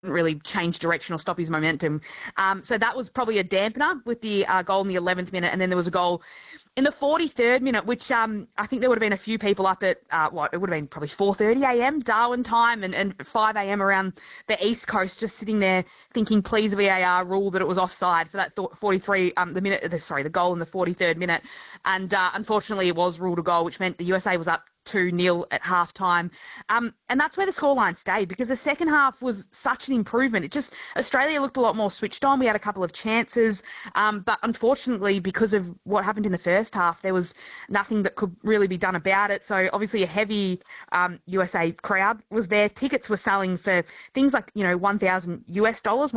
really change direction or stop his momentum. So that was probably a dampener with the goal in the 11th minute. And then there was a goal in the 43rd minute, which I think there would have been a few people up at, it would have been probably 4:30 a.m. Darwin time and 5 a.m. around the East Coast, just sitting there thinking, please VAR rule that it was offside for that 43, the goal in the 43rd minute. And unfortunately it was ruled a goal, which meant the USA was up 2-0 at halftime. And that's where the scoreline stayed, because the second half was such an improvement. Australia looked a lot more switched on. We had a couple of chances. But unfortunately, because of what happened in the first half, there was nothing that could really be done about it. So obviously a heavy USA crowd was there. Tickets were selling for things like, $1,000 US,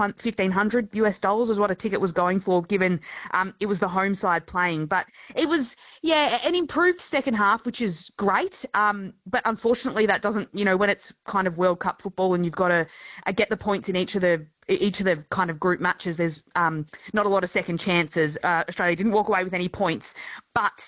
$1,500 is what a ticket was going for, given it was the home side playing. But it was, an improved second half, which is great. But unfortunately that doesn't, when it's kind of World Cup football and you've got to get the points in each of the kind of group matches, there's not a lot of second chances. Australia didn't walk away with any points, but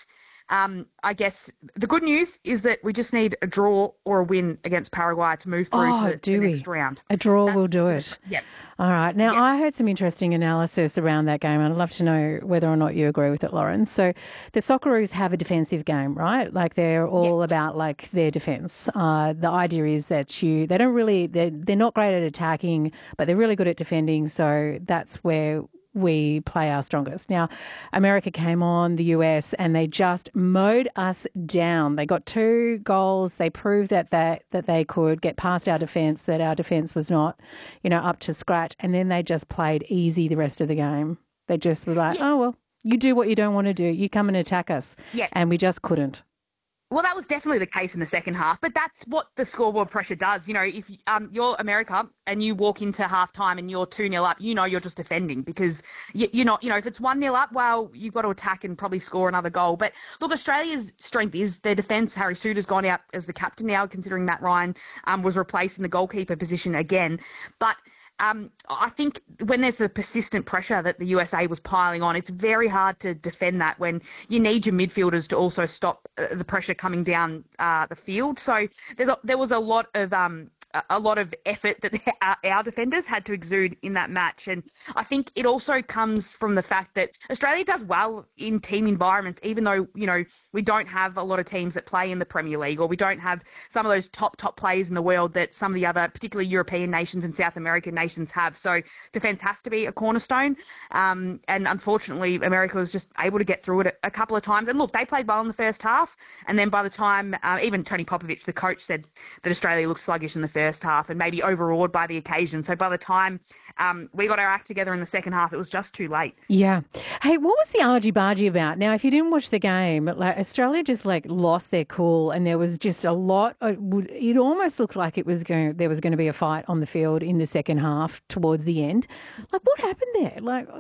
I guess the good news is that we just need a draw or a win against Paraguay to move through to the next round. A draw will do it. Yep. All right. Now, I heard some interesting analysis around that game, and I'd love to know whether or not you agree with it, Lauren. So the Socceroos have a defensive game, right? Like they're all about like their defence. The idea is that they're not great at attacking, but they're really good at defending. So that's where we play our strongest. Now, America came on, the US, and they just mowed us down. They got 2 goals. They proved that they could get past our defence, that our defence was not, up to scratch. And then they just played easy the rest of the game. They just were like, oh, well, you do what you don't want to do. You come and attack us. Yeah. And we just couldn't. Well, that was definitely the case in the second half, but that's what the scoreboard pressure does. If you're America and you walk into halftime and you're 2-0 up, you're just defending, because you're not, if it's 1-0 up, well, you've got to attack and probably score another goal. But look, Australia's strength is their defence. Harry Souttar's gone out as the captain now, considering Matt Ryan was replaced in the goalkeeper position again. But I think when there's the persistent pressure that the USA was piling on, it's very hard to defend that when you need your midfielders to also stop the pressure coming down the field. So there was a lot of effort that our defenders had to exude in that match. And I think it also comes from the fact that Australia does well in team environments, even though, we don't have a lot of teams that play in the Premier League, or we don't have some of those top players in the world that some of the other, particularly European nations and South American nations have. So defence has to be a cornerstone. And unfortunately, America was just able to get through it a couple of times. And look, they played well in the first half. And then by the time, even Tony Popovich, the coach, said that Australia looked sluggish in the first half and maybe overawed by the occasion. So by the time we got our act together in the second half, it was just too late. Yeah. Hey, what was the argy-bargy about? Now, if you didn't watch the game, Australia just lost their cool, and there was just a lot. It almost looked like there was going to be a fight on the field in the second half towards the end. What happened there?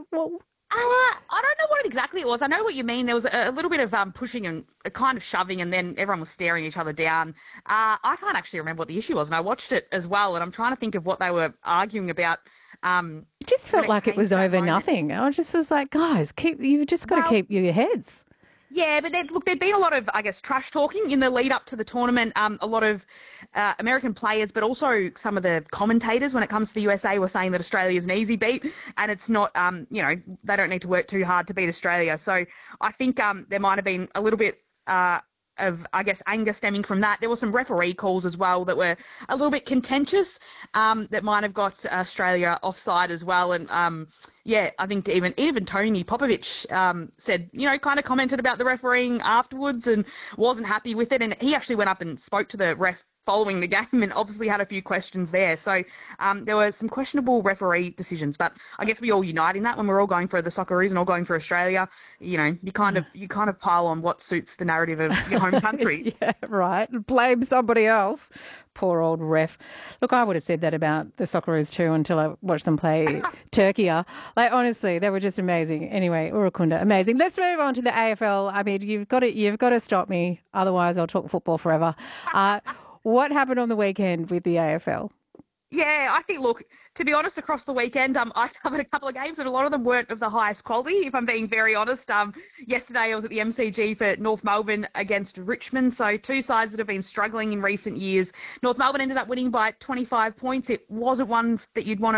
I don't know what exactly it was. I know what you mean. There was a little bit of pushing and a kind of shoving, and then everyone was staring each other down. I can't actually remember what the issue was, and I watched it as well, and I'm trying to think of what they were arguing about. It just felt like it was over nothing. I just was like, guys, you've just got to keep your heads. Yeah, but there'd been a lot of, I guess, trash talking in the lead up to the tournament. A lot of American players, but also some of the commentators when it comes to the USA were saying that Australia's an easy beat, and it's not, they don't need to work too hard to beat Australia. So I think there might have been a little bit of, I guess, anger stemming from that. There were some referee calls as well that were a little bit contentious, that might have got Australia offside as well. And I think even Tony Popovich said, kind of commented about the refereeing afterwards and wasn't happy with it. And he actually went up and spoke to the ref following the game and obviously had a few questions there. So there were some questionable referee decisions, but I guess we all unite in that when we're all going for the Socceroos and all going for Australia. You kind of pile on what suits the narrative of your home country. Yeah, right. Blame somebody else. Poor old ref. Look, I would have said that about the Socceroos too until I watched them play Turkey. Honestly, they were just amazing. Anyway, Urakunda, amazing. Let's move on to the AFL. I mean, you've got to stop me, otherwise I'll talk football forever. What happened on the weekend with the AFL? Yeah, I think, look, to be honest, across the weekend, I covered a couple of games, and a lot of them weren't of the highest quality, if I'm being very honest. Yesterday I was at the MCG for North Melbourne against Richmond, so two sides that have been struggling in recent years. North Melbourne ended up winning by 25 points. It wasn't one that you'd want to